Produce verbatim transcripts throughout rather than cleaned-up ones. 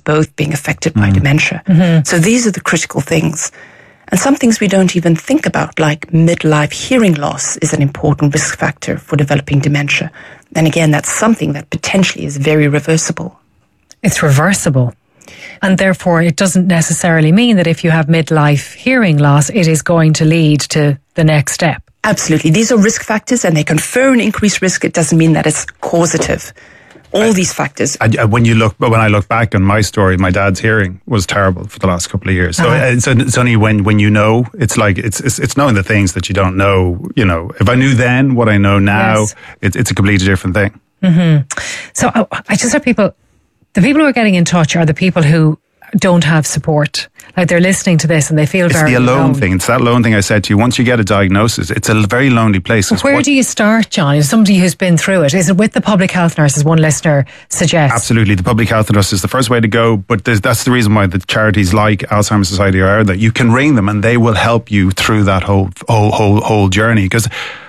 both being affected by mm. dementia. Mm-hmm. So these are the critical things. And some things we don't even think about, like midlife hearing loss is an important risk factor for developing dementia. And again, that's something that potentially is very reversible. It's reversible. And therefore, it doesn't necessarily mean that if you have midlife hearing loss, it is going to lead to the next step. Absolutely. These are risk factors and they confer an increased risk. It doesn't mean that it's causative. All I, these factors. I, when you look, when I look back on my story, my dad's hearing was terrible for the last couple of years. So uh-huh. it's, it's only when, when you know, it's like, it's, it's, it's knowing the things that you don't know, you know, if I knew then what I know now, yes. it, it's a completely different thing. Mm-hmm. So I, I just have people, the people who are getting in touch are the people who don't have support. Like they're listening to this and they feel it's very the alone, alone thing. It's that alone thing I said to you. Once you get a diagnosis, it's a very lonely place. Well, where what, do you start, John? As somebody who's been through it, is it with the public health nurse, as one listener suggests? Absolutely. The public health nurse is the first way to go. But that's the reason why the charities like Alzheimer's Society are that you can ring them and they will help you through that whole whole whole, whole journey. Because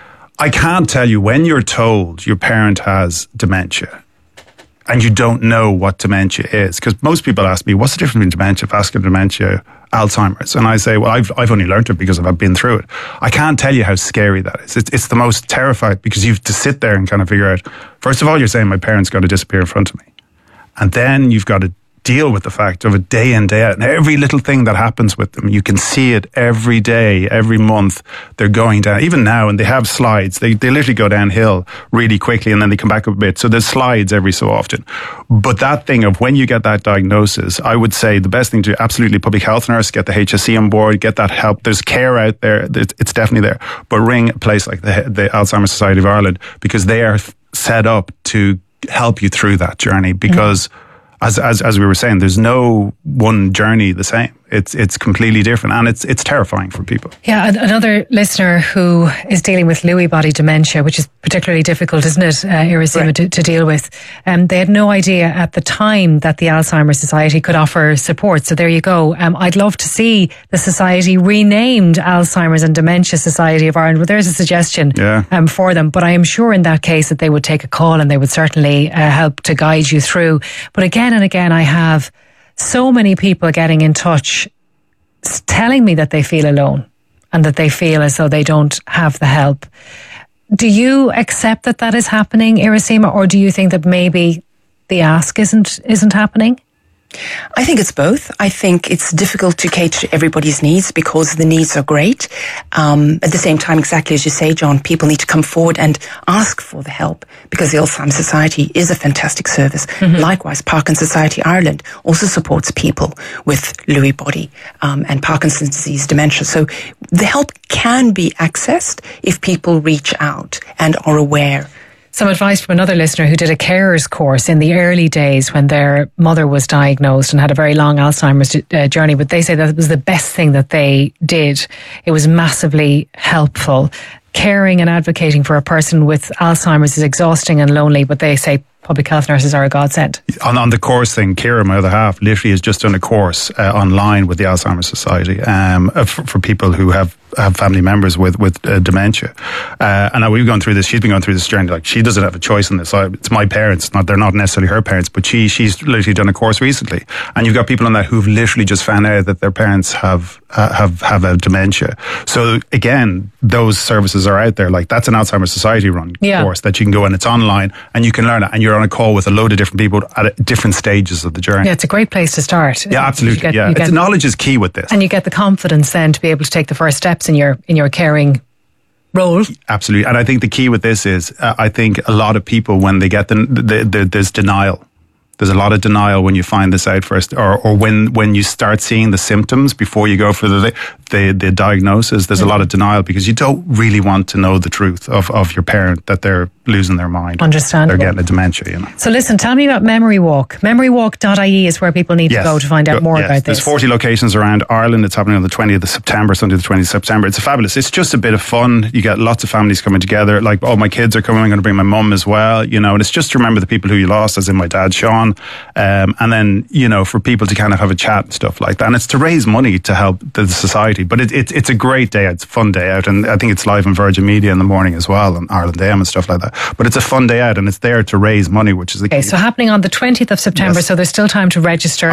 I can't tell you, when you're told your parent has dementia, and you don't know what dementia is, because most people ask me, what's the difference between dementia, vascular dementia, Alzheimer's? And I say, well, I've I've only learned it because I've been through it. I can't tell you how scary that is. It's, it's the most terrifying, because you have to sit there and kind of figure out, first of all, you're saying my parent's going to disappear in front of me. And then you've got to deal with the fact of it day in, day out. And every little thing that happens with them, you can see it every day, every month. They're going down. Even now, and they have slides. They they literally go downhill really quickly and then they come back up a bit. So there's slides every so often. But that thing of when you get that diagnosis, I would say the best thing to do, absolutely public health nurse, get the H S C on board, get that help. There's care out there. It's definitely there. But ring a place like the, the Alzheimer's Society of Ireland, because they are set up to help you through that journey, because mm-hmm. As, as as we were saying, there's no one journey the same. It's it's completely different, and it's it's terrifying for people. Yeah, another listener who is dealing with Lewy body dementia, which is particularly difficult, isn't it, uh, Irasima, right. to, to deal with. Um, they had no idea at the time that the Alzheimer's Society could offer support. So there you go. Um, I'd love to see the society renamed Alzheimer's and Dementia Society of Ireland. Well, there's a suggestion yeah. um, for them. But I am sure in that case that they would take a call and they would certainly uh, help to guide you through. But again and again, I have so many people getting in touch telling me that they feel alone and that they feel as though they don't have the help. Do you accept that that is happening, Irasima, or do you think that maybe the ask isn't isn't happening? I think it's both. I think it's difficult to cater to everybody's needs because the needs are great. Um, at the same time, exactly as you say, John, people need to come forward and ask for the help, because the Alzheimer's Society is a fantastic service. Mm-hmm. Likewise, Parkinson's Society Ireland also supports people with Lewy body um, and Parkinson's disease dementia. So the help can be accessed if people reach out and are aware. Some advice from another listener who did a carers course in the early days when their mother was diagnosed and had a very long Alzheimer's uh, journey. But they say that it was the best thing that they did. It was massively helpful. Caring and advocating for a person with Alzheimer's is exhausting and lonely, but they say public health nurses are a godsend. On, on the course thing, Ciara, my other half, literally has just done a course uh, online with the Alzheimer's Society um, for, for people who have, have family members with, with uh, dementia. Uh, and now we've gone through this, she's been going through this journey, like she doesn't have a choice in this. I, it's my parents, not they're not necessarily her parents, but she she's literally done a course recently. And you've got people on that who've literally just found out that their parents have uh, have, have a dementia. So again, those services are out there. Like that's an Alzheimer's Society run yeah. course that you can go and it's online and you can learn it, and you're on a call with a load of different people at different stages of the journey. Yeah, it's a great place to start. Yeah, absolutely. Get, yeah, it's, knowledge is key with this, and you get the confidence then to be able to take the first steps in your in your caring role. Absolutely, and I think the key with this is uh, I think a lot of people, when they get the, the, the there's denial. There's a lot of denial when you find this out first, or, or when, when you start seeing the symptoms before you go for the the, the diagnosis. There's mm-hmm. a lot of denial because you don't really want to know the truth of, of your parent, that they're losing their mind. Understandable. They're getting a dementia, you know. So listen, tell me about Memory Walk. memory walk dot I E is where people need yes. to go to find out more yes. about this. There's forty locations around Ireland. It's happening on the twentieth of September, Sunday the twentieth of September. It's a fabulous. It's just a bit of fun. You get lots of families coming together. Like, oh, my kids are coming. I'm going to bring my mum as well, you know. And it's just to remember the people who you lost, as in my dad, Sean. Um, and then, you know, for people to kind of have a chat and stuff like that. And it's to raise money to help the society. But it, it, it's a great day. It's a fun day out. And I think it's live on Virgin Media in the morning as well, on Ireland A M and stuff like that. But it's a fun day out and it's there to raise money, which is the key. Okay, so happening on the twentieth of September, yes. so there's still time to register.